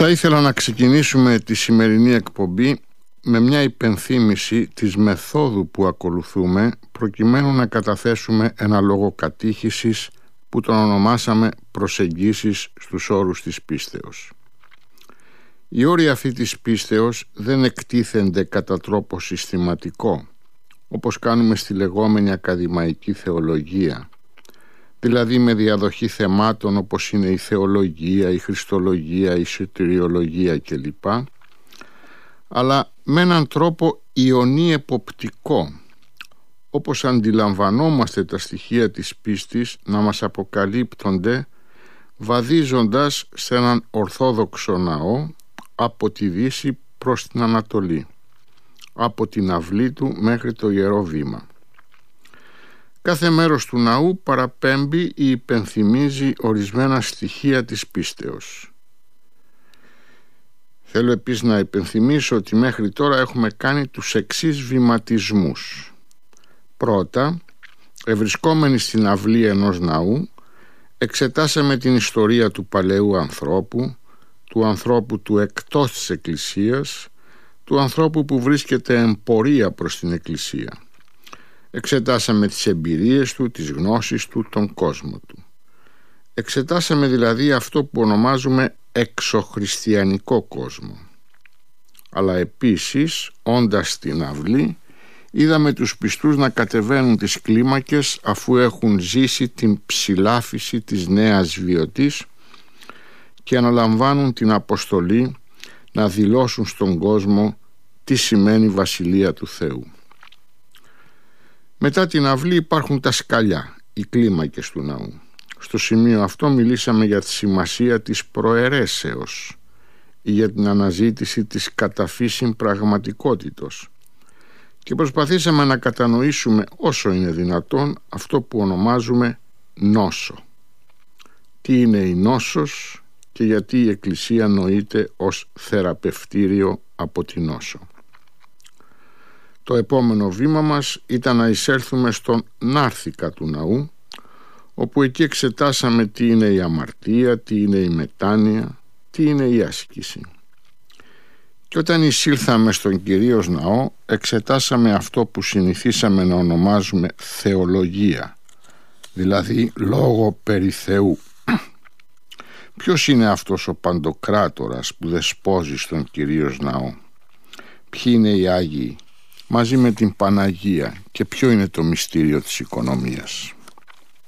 Θα ήθελα να ξεκινήσουμε τη σημερινή εκπομπή με μια υπενθύμηση της μεθόδου που ακολουθούμε προκειμένου να καταθέσουμε ένα λόγο κατήχησης που τον ονομάσαμε προσεγγίσεις στους όρους της πίστεως. Οι όροι αυτοί της πίστεως δεν εκτίθενται κατά τρόπο συστηματικό, όπως κάνουμε στη λεγόμενη ακαδημαϊκή θεολογία, δηλαδή με διαδοχή θεμάτων όπως είναι η θεολογία, η χριστολογία, η σωτηριολογία κλπ, αλλά με έναν τρόπο ιονή εποπτικό, όπως αντιλαμβανόμαστε τα στοιχεία της πίστης να μας αποκαλύπτονται βαδίζοντας σε έναν ορθόδοξο ναό από τη Δύση προς την Ανατολή, από την αυλή του μέχρι το Ιερό Βήμα. Κάθε μέρος του ναού παραπέμπει ή υπενθυμίζει ορισμένα στοιχεία της πίστεως. Θέλω επίσης να υπενθυμίσω ότι μέχρι τώρα έχουμε κάνει τους εξής βηματισμούς. Πρώτα, ευρισκόμενοι στην αυλή ενός ναού, εξετάσαμε την ιστορία του παλαιού ανθρώπου, του ανθρώπου του εκτός της Εκκλησίας, του ανθρώπου που βρίσκεται εν πορεία προς την Εκκλησία. Εξετάσαμε τις εμπειρίες του, τις γνώσεις του, τον κόσμο του. Εξετάσαμε δηλαδή αυτό που ονομάζουμε εξωχριστιανικό κόσμο. Αλλά επίσης, όντας στην αυλή, είδαμε τους πιστούς να κατεβαίνουν τις κλίμακες αφού έχουν ζήσει την ψηλάφιση της νέας βιωτής και αναλαμβάνουν την αποστολή να δηλώσουν στον κόσμο τι σημαίνει Βασιλεία του Θεού. Μετά την αυλή υπάρχουν τα σκαλιά, οι κλίμακες του ναού. Στο σημείο αυτό μιλήσαμε για τη σημασία της προαιρέσεως ή για την αναζήτηση της καταφύσιν πραγματικότητος και προσπαθήσαμε να κατανοήσουμε όσο είναι δυνατόν αυτό που ονομάζουμε νόσο. Τι είναι η νόσος και γιατί η Εκκλησία νοείται ως θεραπευτήριο από την νόσο. Το επόμενο βήμα μας ήταν να εισέλθουμε στον νάρθηκα του ναού, όπου εκεί εξετάσαμε τι είναι η αμαρτία, τι είναι η μετάνοια, τι είναι η άσκηση. Και όταν εισήλθαμε στον Κυρίως Ναό, εξετάσαμε αυτό που συνηθίσαμε να ονομάζουμε θεολογία, δηλαδή λόγο περί Θεού. Ποιος είναι αυτός ο Παντοκράτορας που δεσπόζει στον Κυρίως Ναό? Ποιοι είναι οι Άγιοι μαζί με την Παναγία και ποιο είναι το μυστήριο της οικονομίας?